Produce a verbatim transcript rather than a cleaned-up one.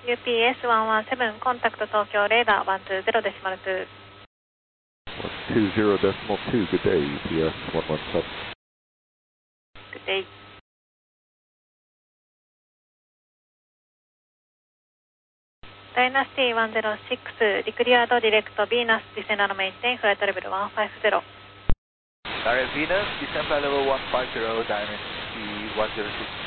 ユーピーエスいちいちなな コンタクト東京レーダーいちにゼロデシマルに。 いちにゼロデシマルに good day,ユーピーエスいちいちなな。 Good day. Dynasty いちゼロろく、Declared Direct Venus Descent and Maintain Flight Level いちごゼロ。 Direct Venus, Descent Flight Level いちごゼロ, Dynasty いちゼロろく。